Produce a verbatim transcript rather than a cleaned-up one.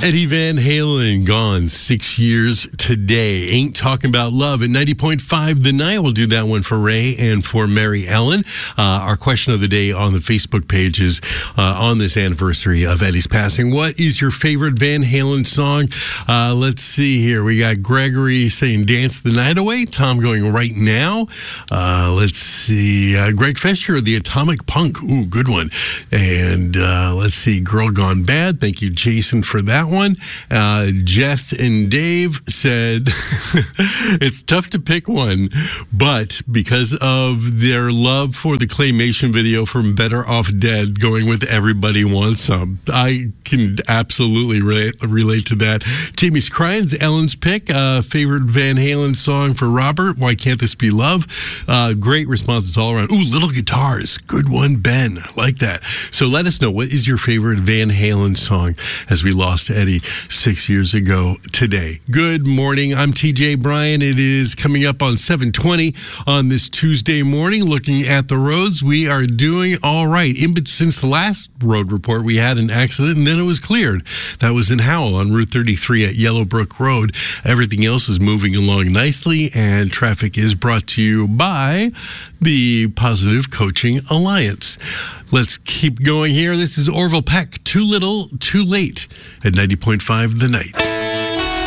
Eddie Van Halen, gone six years today. Ain't Talking About Love at ninety point five The Night. We'll do that one for Ray and for Mary Ellen. Uh, our question of the day on the Facebook page is uh, on this anniversary of Eddie's passing. What is your favorite Van Halen song? Uh, let's see here. We got Gregory saying Dance the Night Away. Tom going Right Now. Uh, let's see. Uh, Greg Fisher, The Atomic Punk. Ooh, good one. And uh, let's see. Girl Gone Bad. Thank you, Jason, for that one. Uh, Jess and Dave said it's tough to pick one, but because of their love for the claymation video from Better Off Dead, going with Everybody Wants Some. I can absolutely relate, relate to that. Jamie's Crying's Ellen's pick. Uh, favorite Van Halen song for Robert, Why Can't This Be Love? Uh, great responses all around. Ooh, Little Guitars. Good one, Ben. I like that. So let us know, what is your favorite Van Halen song as we lost Eddie six years ago today. Good morning. I'm T J Bryan. It is coming up on seven twenty on this Tuesday morning. Looking at the roads, we are doing all right. In, since the last road report, we had an accident and then it was cleared. That was in Howell on Route thirty-three at Yellowbrook Road. Everything else is moving along nicely, and traffic is brought to you by the Positive Coaching Alliance. Let's keep going here. This is Orville Peck, Too Little, Too Late at ninety point five The Night.